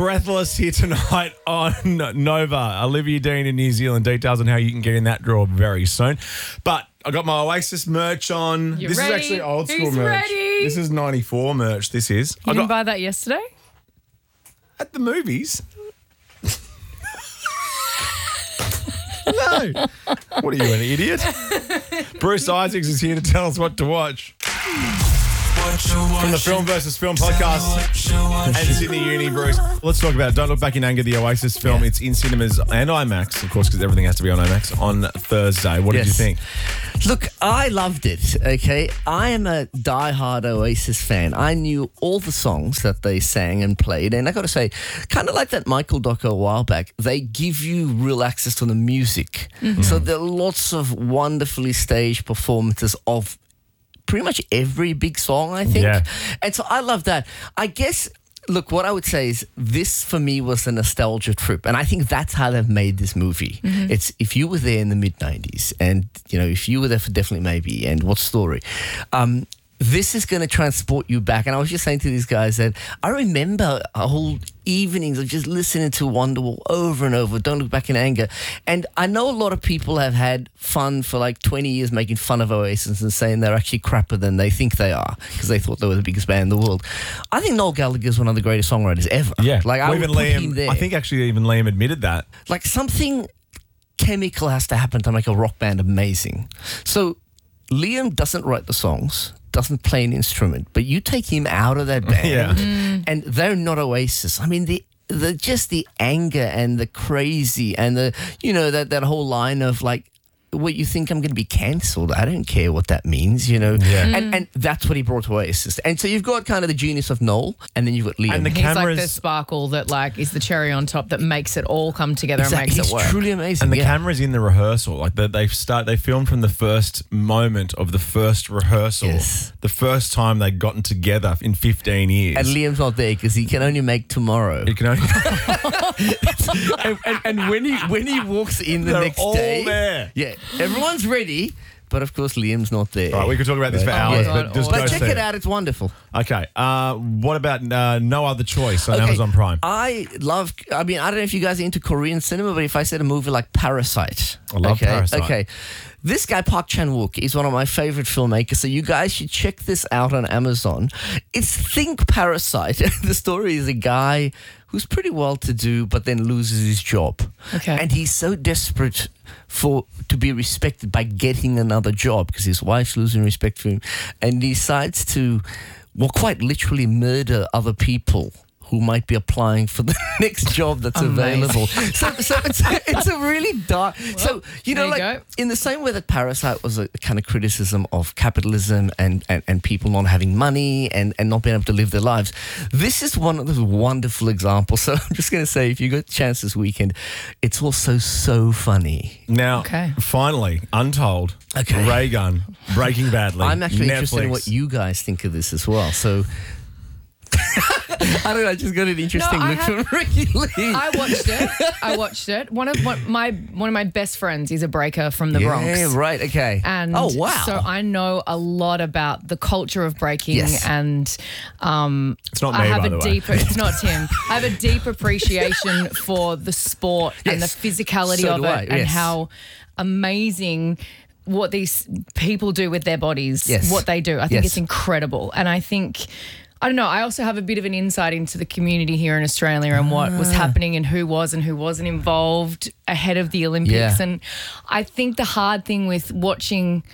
breathless here tonight on Nova. Olivia Dean in New Zealand. Details on how you can get in that draw very soon. But I got my Oasis merch on. You this ready? is actually old school Who's merch. ready? This is 94 merch. This is. You didn't buy that yesterday? At the movies. No. What are you, an idiot? Bruce Isaacs is here to tell us what to watch. From the Film versus Film podcast and Sydney Uni, Bruce. Let's talk about Don't Look Back in Anger, the Oasis film. Yeah. It's in cinemas and IMAX, of course, because everything has to be on IMAX on Thursday. What did you think? Look, I loved it, okay? I am a diehard Oasis fan. I knew all the songs that they sang and played, and I got to say, kind of like that Michael doco a while back, they give you real access to the music. Mm-hmm. So there are lots of wonderfully staged performances of pretty much every big song, I think. Yeah. And so I love that. I guess, look, what I would say is this for me was a nostalgia trip. And I think that's how they've made this movie. Mm-hmm. It's if you were there in the mid-90s and, you know, if you were there for Definitely Maybe and What Story, this is going to transport you back. And I was just saying to these guys that I remember a whole evenings of just listening to Wonderwall over and over, Don't Look Back in Anger. And I know a lot of people have had fun for like 20 years making fun of Oasis and saying they're actually crapper than they think they are because they thought they were the biggest band in the world. I think Noel Gallagher is one of the greatest songwriters ever. Yeah. Like I would put him there. I think actually even Liam admitted that. Like something chemical has to happen to make a rock band amazing. So Liam doesn't write the songs, doesn't play an instrument, but you take him out of that band and they're not Oasis. I mean, the just the anger and the crazy and the, you know, that whole line of like, what you think I'm going to be cancelled? I don't care what that means, you know. Yeah. And that's what he brought to Oasis. And so you've got kind of the genius of Noel, and then you've got Liam. And he's like the sparkle that like is the cherry on top that makes it all come together and makes it work. He's truly amazing. And the camera's in the rehearsal. Like they filmed from the first moment of the first rehearsal. Yes. The first time they'd gotten together in 15 years. And Liam's not there because he can only make Tomorrow. He can only and when he walks in the next day, there. Yeah, everyone's ready, but of course Liam's not there. All right, we could talk about this for hours, but check it out; it's wonderful. Okay, what about No Other Choice on Amazon Prime? I don't know if you guys are into Korean cinema, but if I said a movie like Parasite, I love Parasite. Okay. This guy, Park Chan-wook, is one of my favorite filmmakers, so you guys should check this out on Amazon. It's Think Parasite. The story is a guy who's pretty well-to-do, but then loses his job. Okay. And he's so desperate to be respected by getting another job because his wife's losing respect for him, and he decides to, quite literally murder other people who might be applying for the next job that's available. So it's a really dark... Well, so, you know, in the same way that Parasite was a kind of criticism of capitalism and people not having money and not being able to live their lives, this is one of those wonderful examples. So I'm just going to say, if you got a chance this weekend, it's also so funny. Now, finally, Untold, Ray Gun, Breaking Badly, I'm actually Netflix. interested in what you guys think of this as well. So... I don't know. I just got an interesting look from Ricky Lee. I watched it. One of my best friends is a breaker from the Bronx. Yeah, right. Okay. And so I know a lot about the culture of breaking. Yes. And it's not me, by the way. It's not Tim. I have a deep appreciation for the sport and the physicality of it and how amazing what these people do with their bodies. Yes. What they do. I think it's incredible. And I think. I don't know. I also have a bit of an insight into the community here in Australia and what was happening and who was and who wasn't involved ahead of the Olympics. Yeah. And I think the hard thing with watching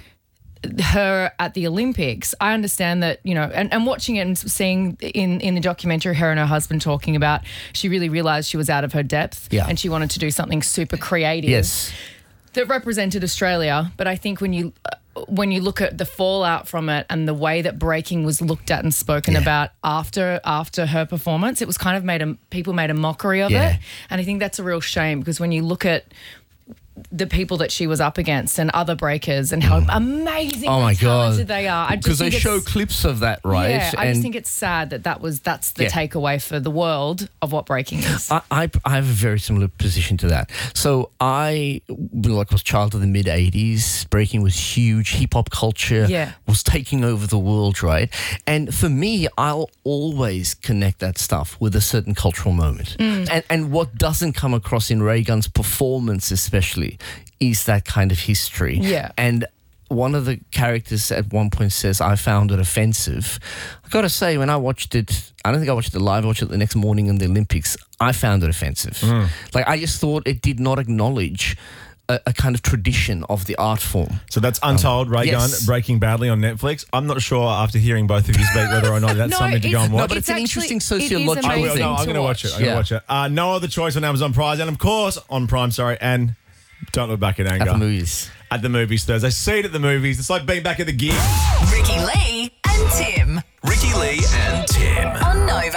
her at the Olympics, I understand that, you know, and watching it and seeing in the documentary her and her husband talking about, she really realised she was out of her depth and she wanted to do something super creative that represented Australia. But I think when you look at the fallout from it and the way that breaking was looked at and spoken about after her performance, it was kind of people made a mockery of it. And I think that's a real shame because when you look at the people that she was up against and other breakers and how amazing and talented they are. Because they show clips of that, right? Yeah, I just think it's sad that's the takeaway for the world of what breaking is. I have a very similar position to that. So I was a child of the mid-'80s. Breaking was huge. Hip-hop culture was taking over the world, right? And for me, I'll always connect that stuff with a certain cultural moment. And what doesn't come across in Reagan's performance especially is that kind of history. Yeah. And one of the characters at one point says, I found it offensive. I got to say, when I watched it, I don't think I watched it live, I watched it the next morning in the Olympics, I found it offensive. Like, I just thought it did not acknowledge a kind of tradition of the art form. So that's Untold, Reagan, Breaking Badly on Netflix. I'm not sure after hearing both of you speak whether or not that's something to go and watch. No, but it's an interesting sociological thing. I'm going to watch it. I'm going to watch it. No Other Choice on Amazon Prime, and of course on Prime, and Don't Look Back in Anger. At the movies. At the movies Thursday. See it at the movies. It's like being back at the gig. Ricky Lee and Tim. Ricky Lee and Tim. On Nova.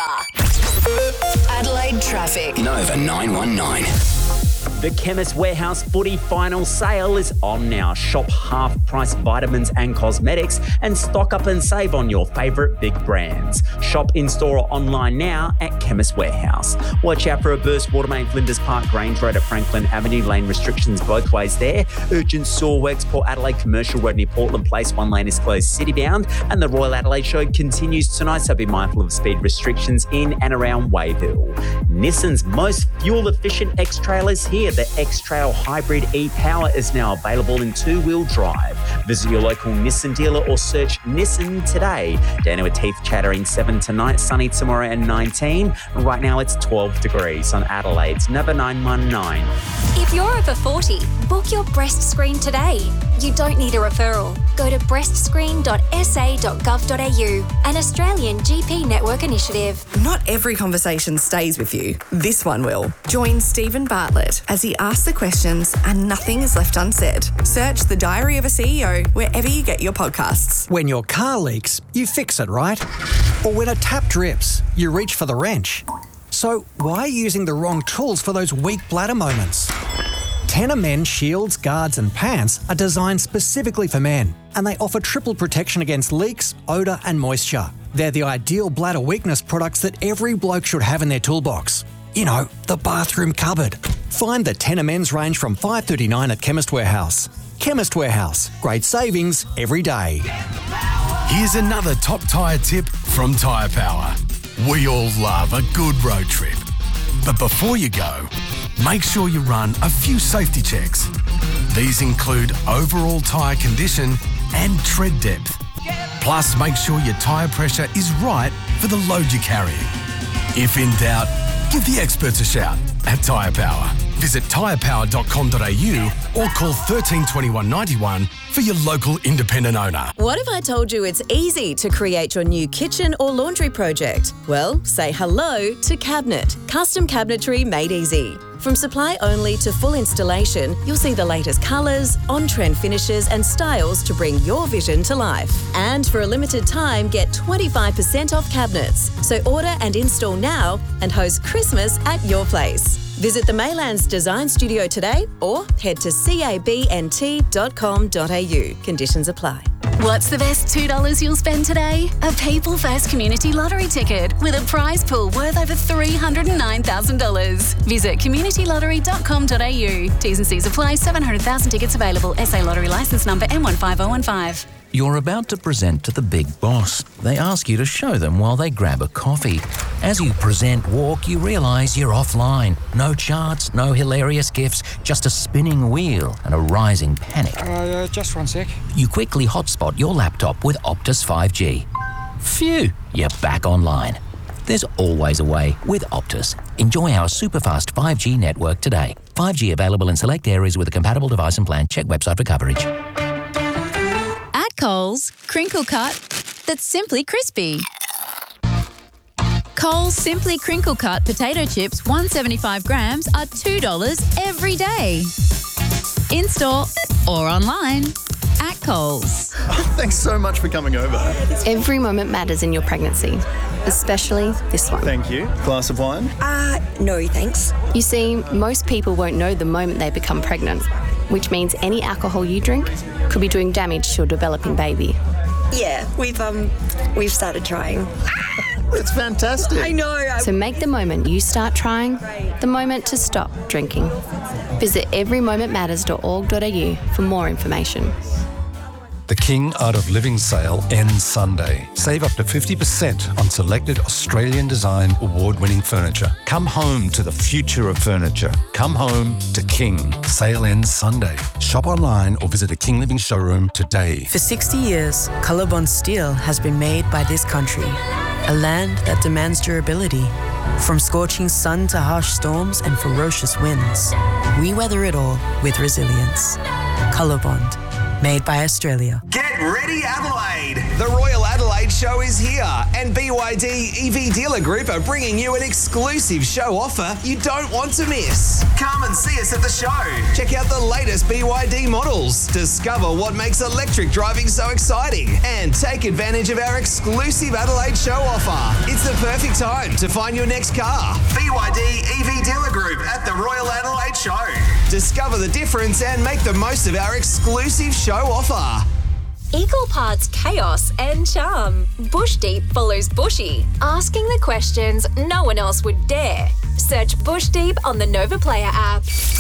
Adelaide traffic. Nova 919. The Chemist Warehouse footy final sale is on now. Shop half-price vitamins and cosmetics and stock up and save on your favourite big brands. Shop in-store or online now at Chemist Warehouse. Watch out for a burst water main, Flinders Park, Grange Road at Franklin Avenue. Lane restrictions both ways there. Urgent sewer works, Port Adelaide Commercial Road near Portland Place. One lane is closed city-bound. And the Royal Adelaide Show continues tonight, so be mindful of speed restrictions in and around Wayville. Nissan's most fuel-efficient X-Trail is here. The X-Trail Hybrid e-Power is now available in two-wheel drive. Visit your local Nissan dealer or search Nissan today. Dana with teeth chattering 7 tonight, sunny tomorrow and 19. Right now it's 12 degrees on Adelaide's Nova 919. If you're over 40, book your breast screen today. You don't need a referral. Go to breastscreen.sa.gov.au, an Australian GP network initiative. Not every conversation stays with you. This one will. Join Stephen Bartlett as he asks the questions and nothing is left unsaid. Search The Diary of a CEO wherever you get your podcasts. When your car leaks, you fix it, right? Or when a tap drips, you reach for the wrench. So why are you using the wrong tools for those weak bladder moments? Tenor Men shields, guards and pants are designed specifically for men, and they offer triple protection against leaks, odour and moisture. They're the ideal bladder weakness products that every bloke should have in their toolbox. You know, the bathroom cupboard. Find the Tenor Men's range from $5.39 at Chemist Warehouse. Chemist Warehouse. Great savings every day. Here's another top tyre tip from Tyre Power. We all love a good road trip. But before you go, make sure you run a few safety checks. These include overall tyre condition and tread depth. Plus, make sure your tyre pressure is right for the load you're carrying. If in doubt, give the experts a shout at Tyre Power. Visit tyrepower.com.au or call 13 21 91 for your local independent owner. What if I told you it's easy to create your new kitchen or laundry project? Well, say hello to Cabinet. Custom cabinetry made easy. From supply only to full installation, you'll see the latest colours, on-trend finishes and styles to bring your vision to life. And for a limited time, get 25% off cabinets. So order and install now and host Christmas at your place. Visit the Maylands Design Studio today or head to cabnt.com.au. Conditions apply. What's the best $2 you'll spend today? A People First Community Lottery ticket with a prize pool worth over $309,000. Visit communitylottery.com.au. T's and C's apply. 700,000 tickets available. SA Lottery licence number M15015. You're about to present to the big boss. They ask you to show them while they grab a coffee. As you present walk, you realise you're offline. No charts, no hilarious gifs, just a spinning wheel and a rising panic. Just 1 sec. You quickly hotspot your laptop with Optus 5G. Phew, you're back online. There's always a way with Optus. Enjoy our super fast 5G network today. 5G available in select areas with a compatible device and plan. Check website for coverage. Coles, crinkle cut that's simply crispy. Coles Simply Crinkle Cut potato chips, 175 grams, are $2 every day. In-store or online at Coles. Thanks so much for coming over. Every moment matters in your pregnancy, especially this one. Thank you. Glass of wine? No, thanks. You see, most people won't know the moment they become pregnant. which means any alcohol you drink could be doing damage to your developing baby. Yeah, we've started trying. It's fantastic. I know. So make the moment you start trying the moment to stop drinking. Visit everymomentmatters.org.au for more information. The King Art of Living sale ends Sunday. Save up to 50% on selected Australian design award-winning furniture. Come home to the future of furniture. Come home to King. Sale ends Sunday. Shop online or visit a King Living showroom today. For 60 years, Colorbond steel has been made by this country, a land that demands durability. From scorching sun to harsh storms and ferocious winds, we weather it all with resilience. Colorbond. Made by Australia. Get ready, Adelaide! The Royal Adelaide Show is here, and BYD EV Dealer Group are bringing you an exclusive show offer you don't want to miss. Come and see us at the show. Check out the latest BYD models, discover what makes electric driving so exciting, and take advantage of our exclusive Adelaide Show offer. It's the perfect time to find your next car. BYD EV Dealer Group at the Royal Adelaide Show. Discover the difference and make the most of our exclusive show offer. Equal parts chaos and charm. Bush Deep follows Bushy, asking the questions no one else would dare. Search Bush Deep on the Nova Player app.